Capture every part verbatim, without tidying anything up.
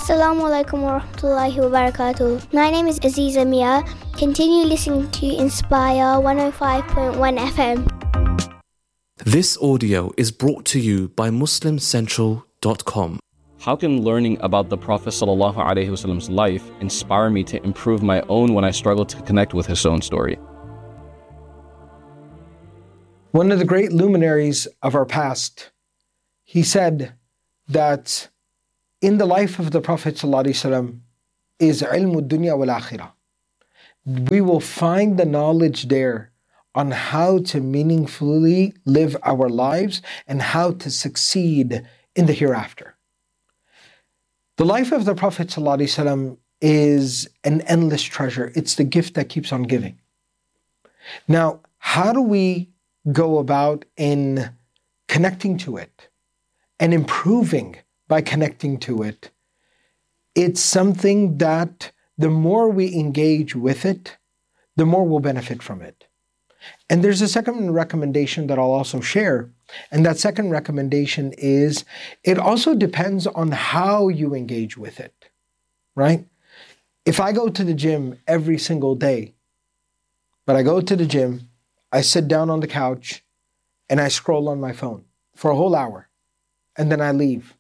Assalamu alaikum wa rahmatullahi wa barakatuh. My name is Aziza Mia. Continue listening to Inspire one oh five point one F M. This audio is brought to you by Muslim Central dot com. How can learning about the Prophet ﷺ's life inspire me to improve my own when I struggle to connect with his own story? One of the great luminaries of our past, he said that in the life of the Prophet ﷺ is ilmu dunya wal akhirah. We will find the knowledge there on how to meaningfully live our lives and how to succeed in the hereafter. The life of the Prophet ﷺ is an endless treasure. It's the gift that keeps on giving. Now, how do we go about in connecting to it and improving by connecting to it? It's something that the more we engage with it, the more we'll benefit from it. And there's a second recommendation that I'll also share. And that second recommendation is it also depends on how you engage with it, right? If I go to the gym every single day, but I go to the gym, I sit down on the couch, and I scroll on my phone for a whole hour, and then I leave,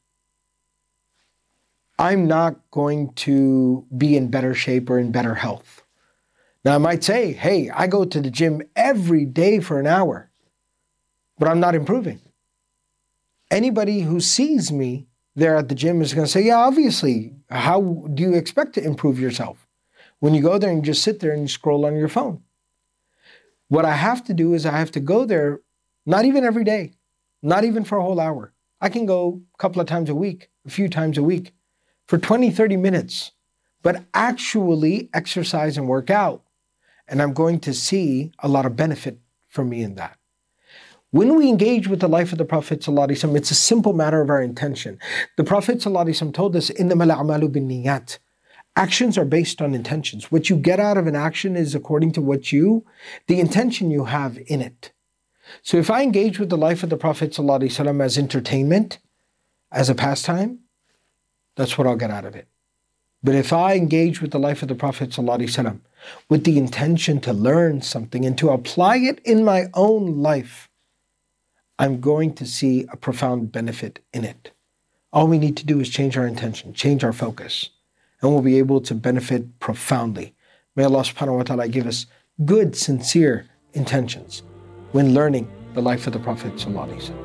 I'm not going to be in better shape or in better health. Now I might say, hey, I go to the gym every day for an hour, but I'm not improving. Anybody who sees me there at the gym is going to say, yeah, obviously, how do you expect to improve yourself when you go there and just sit there and you scroll on your phone? What I have to do is I have to go there, not even every day, not even for a whole hour. I can go a couple of times a week, a few times a week, for twenty, thirty minutes, but actually exercise and work out. And I'm going to see a lot of benefit from me in that. When we engage with the life of the Prophet ﷺ, it's a simple matter of our intention. The Prophet ﷺ told us, إِنَّمَا الْأَعْمَالُ بِالنِّيَّاتِ. Actions are based on intentions. What you get out of an action is according to what you, the intention you have in it. So if I engage with the life of the Prophet ﷺ as entertainment, as a pastime, that's what I'll get out of it. But if I engage with the life of the Prophet ﷺ with the intention to learn something and to apply it in my own life, I'm going to see a profound benefit in it. All we need to do is change our intention, change our focus, and we'll be able to benefit profoundly. May Allah subhanahu wa ta'ala give us good, sincere intentions when learning the life of the Prophet ﷺ.